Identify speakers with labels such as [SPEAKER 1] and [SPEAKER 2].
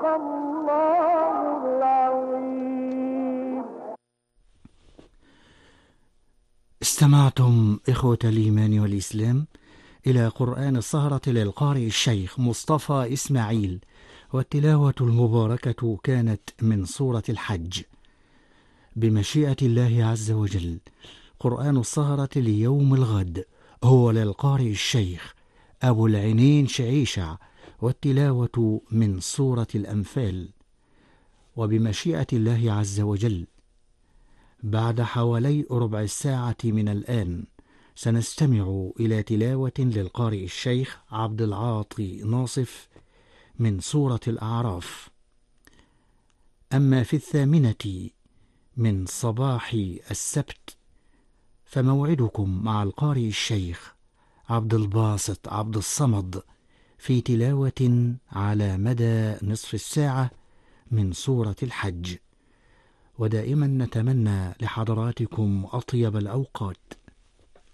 [SPEAKER 1] صدق الله العظيم.
[SPEAKER 2] استمعتم إخوة الإيمان والإسلام إلى قرآن السهرة للقارئ الشيخ مصطفى إسماعيل، والتلاوة المباركة كانت من سورة الحج. بمشيئة الله عز وجل قرآن السهرة ليوم الغد هو للقارئ الشيخ أبو العينين شعيشع، والتلاوة من سورة الأنفال. وبمشيئة الله عز وجل بعد حوالي ربع ساعة من الآن سنستمع إلى تلاوة للقارئ الشيخ عبد العاطي ناصف من سورة الأعراف. أما في 8 من صباح السبت فموعدكم مع القارئ الشيخ عبد الباسط عبد الصمد في تلاوة على مدى نصف الساعة من سورة الحج. ودائما نتمنى لحضراتكم أطيب الأوقات.